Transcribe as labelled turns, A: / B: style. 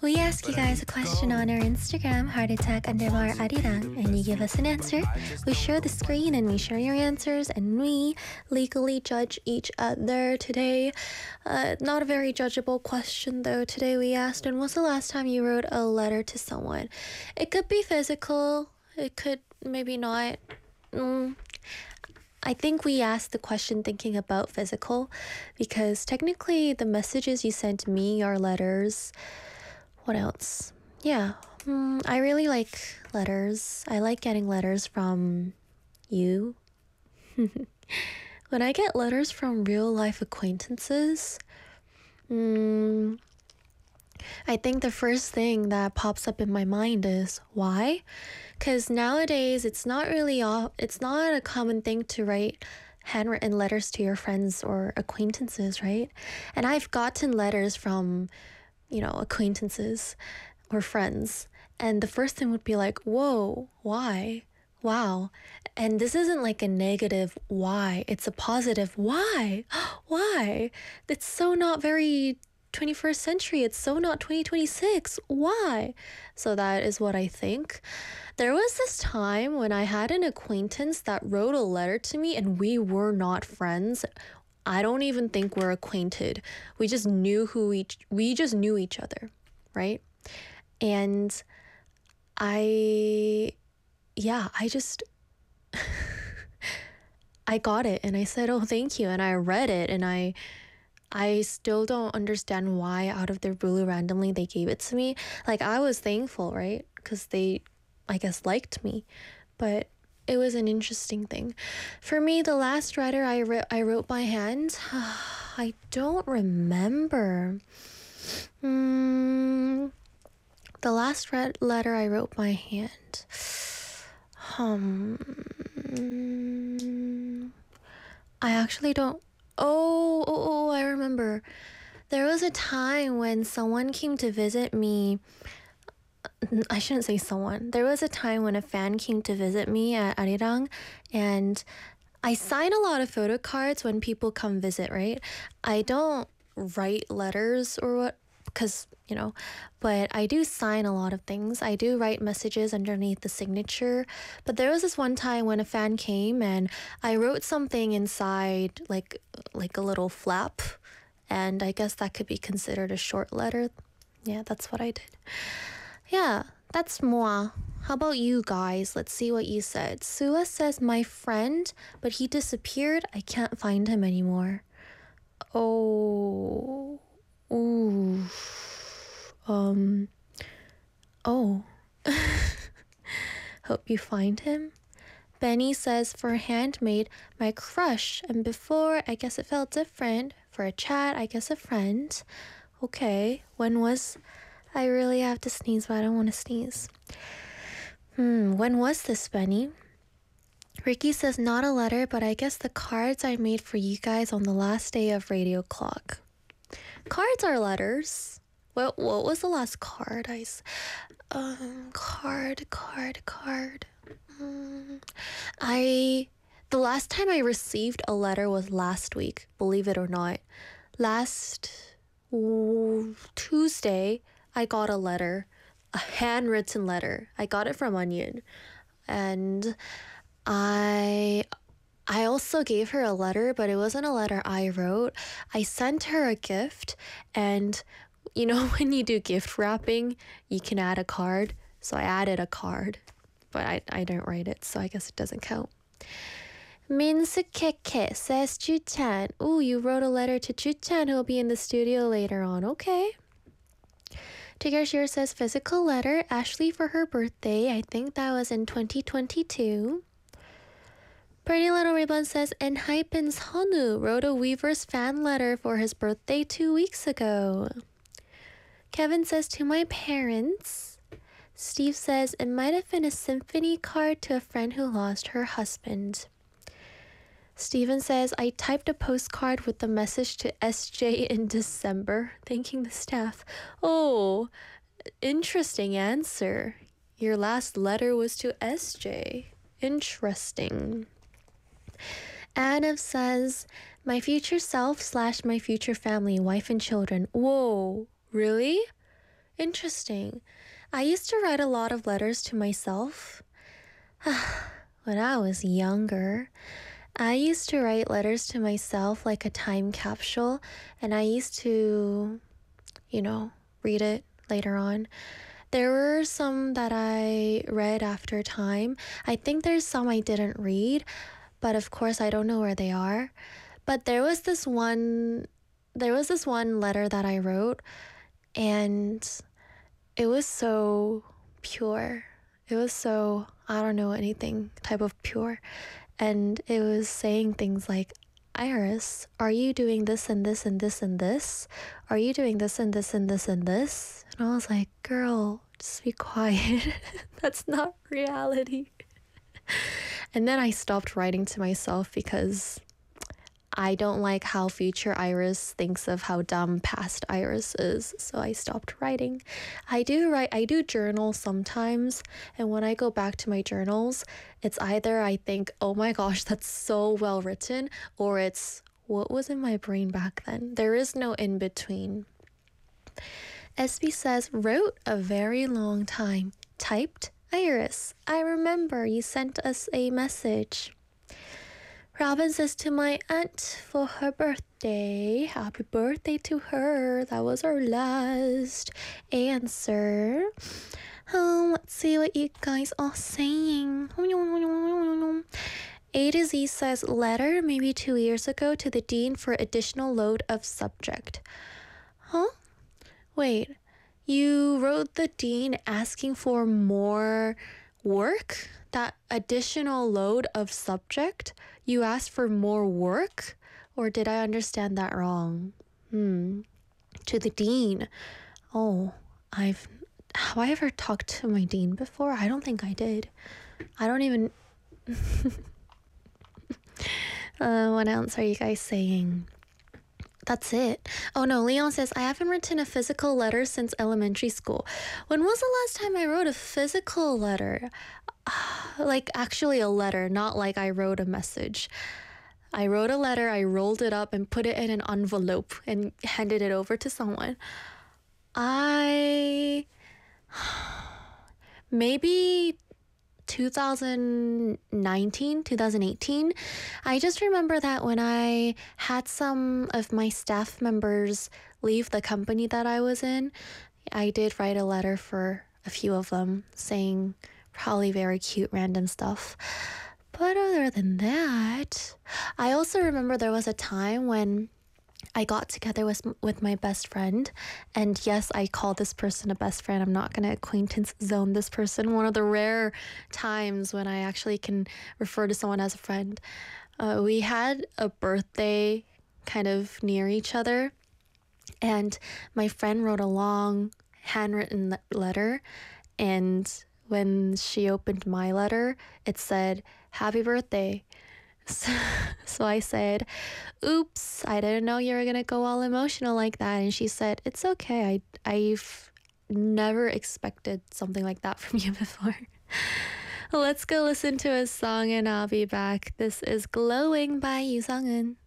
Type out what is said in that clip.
A: We ask you guys a question on our Instagram, heartattack_arirang, and you give us an answer. We share the screen and we share your answers, and we legally judge each other. Today, not a very judgeable question though. Today we asked, when was the last time you wrote a letter to someone? It could be physical, it could maybe not. I think we asked the question thinking about physical, because technically the messages you sent me are letters. What else? Yeah, I really like letters. I like getting letters from you. When I get letters from real life acquaintances, I think the first thing that pops up in my mind is why? Because nowadays it's not a common thing to write handwritten letters to your friends or acquaintances, right? And I've gotten letters from acquaintances or friends, and the first thing would be like, whoa, why? Wow. And this isn't like a negative why, it's a positive why. Why? It's so not very 21st century, it's so not 2026. Why? So that is what I think. There was this time when I had an acquaintance that wrote a letter to me, and we were not friends. I don't even think we're acquainted. We just knew each other, right? And I just I got it and I said, "Oh, thank you." And I read it, and I still don't understand why out of their blue randomly they gave it to me. Like, I was thankful, right? Cuz they, I guess, liked me. But it was an interesting thing. For me, the last letter I wrote by hand, I don't remember. The last letter I wrote by hand. I actually don't. Oh, I remember. There was a time when someone came to visit me. I shouldn't say someone. There was a time when a fan came to visit me at Arirang, and I sign a lot of photo cards when people come visit, right? I don't write letters or what, because, but I do sign a lot of things. I do write messages underneath the signature. But there was this one time when a fan came and I wrote something inside, like a little flap, and I guess that could be considered a short letter. Yeah, that's what I did. Yeah, that's moi. How about you guys? Let's see what you said. Sua says, my friend, but he disappeared. I can't find him anymore. Oh. Ooh. Oh. Hope you find him. Benny says, for handmade, my crush. And before, I guess it felt different. For a chat, I guess a friend. Okay, when was... I really have to sneeze, but I don't want to sneeze. When was this, Benny? Ricky says, not a letter, but I guess the cards I made for you guys on the last day of Radio Clock. Cards are letters. What was the last card? Card. The last time I received a letter was last week, believe it or not. Last Tuesday, I got a letter, a handwritten letter. I got it from Onion. And I also gave her a letter, but it wasn't a letter I wrote. I sent her a gift, and when you do gift wrapping, you can add a card. So I added a card, but I don't write it, so I guess it doesn't count. Minsukeke says, Ju-chan. Ooh, you wrote a letter to Ju-chan, who'll be in the studio later on. Okay. Tigger says, physical letter, Ashley for her birthday. I think that was in 2022. Pretty Little Ribbon says, Enhypen's Honu wrote a Weaver's fan letter for his birthday 2 weeks ago. Kevin says, to my parents. Steve says, it might have been a symphony card to a friend who lost her husband. Steven says, I typed a postcard with the message to SJ in December, thanking the staff. Oh, interesting answer. Your last letter was to SJ. Interesting. Anav says, my future self / my future family, wife and children. Whoa, really? Interesting. I used to write a lot of letters to myself when I was younger. I used to write letters to myself like a time capsule, and I used to, read it later on. There were some that I read after time. I think there's some I didn't read, but of course I don't know where they are. But there was this one letter that I wrote, and it was so pure. It was so, I don't know, anything type of pure. And it was saying things like, Iris, are you doing this and this and this and this? Are you doing this and this and this and this? And I was like, girl, just be quiet. That's not reality. And then I stopped writing to myself because I don't like how future Iris thinks of how dumb past Iris is, so I stopped writing. I do journal sometimes, and when I go back to my journals, it's either I think, oh my gosh, that's so well written, or it's what was in my brain back then. There is no in between. SB says, wrote a very long time. Typed, Iris, I remember you sent us a message. Robin says to my aunt for her birthday. Happy birthday to her. That was our last answer. Let's see what you guys are saying. A to Z says letter maybe 2 years ago to the dean for additional load of subject. Huh? Wait, you wrote the dean asking for more work? That additional load of subject? You asked for more work? Or did I understand that wrong? To the dean. Oh, have I ever talked to my dean before? I don't think I did. I don't even... what else are you guys saying? That's it. Oh no, Leon says, I haven't written a physical letter since elementary school. When was the last time I wrote a physical letter? Like actually a letter, not like I wrote a message. I wrote a letter, I rolled it up and put it in an envelope and handed it over to someone. Maybe 2019, 2018. I just remember that when I had some of my staff members leave the company that I was in, I did write a letter for a few of them saying probably very cute random stuff. But other than that, I also remember there was a time when I got together with my best friend, and yes, I call this person a best friend. I'm not going to acquaintance zone this person. One of the rare times when I actually can refer to someone as a friend. We had a birthday kind of near each other, and my friend wrote a long handwritten letter, and when she opened my letter, it said, "Happy birthday." So I said, oops, I didn't know you were going to go all emotional like that. And she said, it's okay. I've never expected something like that from you before. Let's go listen to a song and I'll be back. This is Glowing by Yu Sung-eun.